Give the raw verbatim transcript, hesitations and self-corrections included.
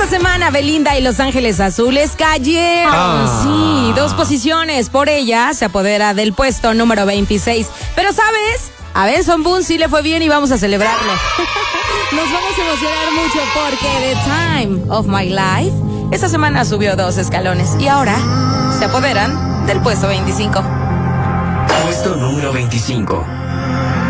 esta semana Belinda y Los Ángeles Azules cayeron. Ah. Sí, dos posiciones. Por ella se apodera del puesto número veintiséis. Pero ¿sabes? A Benson Boone sí le fue bien y vamos a celebrarlo. Nos vamos a emocionar mucho porque The Time of My Life esta semana subió dos escalones y ahora se apoderan del puesto veinticinco. Puesto número veinticinco.